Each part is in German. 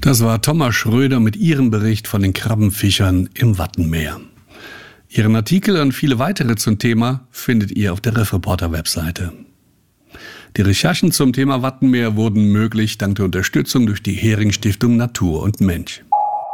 Das war Thomas Schröder mit ihrem Bericht von den Krabbenfischern im Wattenmeer. Ihren Artikel und viele weitere zum Thema findet ihr auf der Riff-Reporter-Webseite. Die Recherchen zum Thema Wattenmeer wurden möglich dank der Unterstützung durch die Hering-Stiftung Natur und Mensch.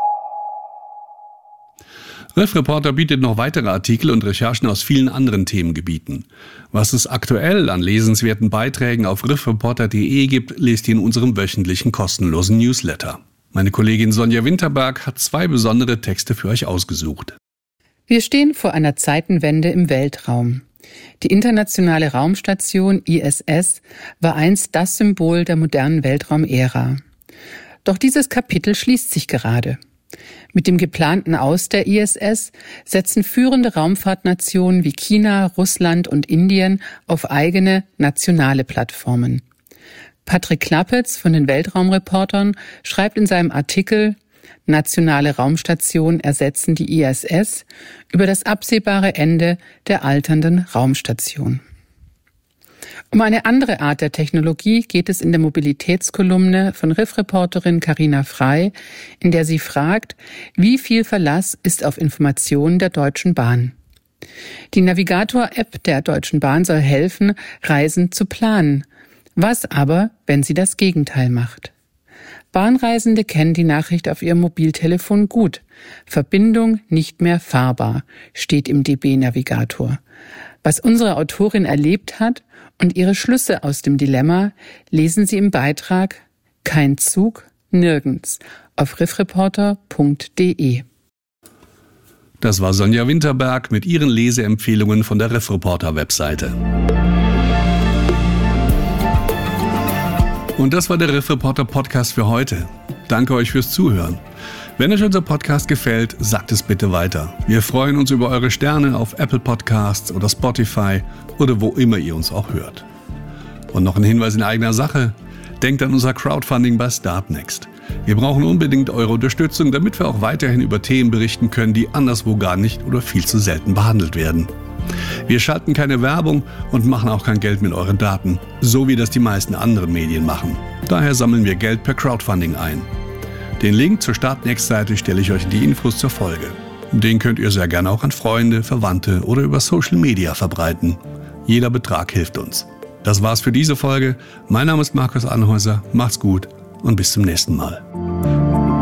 Riff-Reporter bietet noch weitere Artikel und Recherchen aus vielen anderen Themengebieten. Was es aktuell an lesenswerten Beiträgen auf riffreporter.de gibt, lest ihr in unserem wöchentlichen kostenlosen Newsletter. Meine Kollegin Sonja Winterberg hat 2 besondere Texte für euch ausgesucht. Wir stehen vor einer Zeitenwende im Weltraum. Die internationale Raumstation ISS war einst das Symbol der modernen Weltraumära. Doch dieses Kapitel schließt sich gerade. Mit dem geplanten Aus der ISS setzen führende Raumfahrtnationen wie China, Russland und Indien auf eigene nationale Plattformen. Patrick Klappetz von den Weltraumreportern schreibt in seinem Artikel "Nationale Raumstationen ersetzen die ISS" über das absehbare Ende der alternden Raumstation. Um eine andere Art der Technologie geht es in der Mobilitätskolumne von Riff-Reporterin Carina Frei, in der sie fragt, wie viel Verlass ist auf Informationen der Deutschen Bahn? Die Navigator-App der Deutschen Bahn soll helfen, Reisen zu planen. Was aber, wenn sie das Gegenteil macht? Bahnreisende kennen die Nachricht auf ihrem Mobiltelefon gut. Verbindung nicht mehr fahrbar, steht im DB-Navigator. Was unsere Autorin erlebt hat und ihre Schlüsse aus dem Dilemma, lesen Sie im Beitrag "Kein Zug, nirgends" auf riffreporter.de. Das war Sonja Winterberg mit ihren Leseempfehlungen von der Riff-Reporter-Webseite. Und das war der Riff-Reporter-Podcast für heute. Danke euch fürs Zuhören. Wenn euch unser Podcast gefällt, sagt es bitte weiter. Wir freuen uns über eure Sterne auf Apple Podcasts oder Spotify oder wo immer ihr uns auch hört. Und noch ein Hinweis in eigener Sache. Denkt an unser Crowdfunding bei Startnext. Wir brauchen unbedingt eure Unterstützung, damit wir auch weiterhin über Themen berichten können, die anderswo gar nicht oder viel zu selten behandelt werden. Wir schalten keine Werbung und machen auch kein Geld mit euren Daten, so wie das die meisten anderen Medien machen. Daher sammeln wir Geld per Crowdfunding ein. Den Link zur Startnext-Seite stelle ich euch in die Infos zur Folge. Den könnt ihr sehr gerne auch an Freunde, Verwandte oder über Social Media verbreiten. Jeder Betrag hilft uns. Das war's für diese Folge. Mein Name ist Markus Anhäuser. Macht's gut und bis zum nächsten Mal.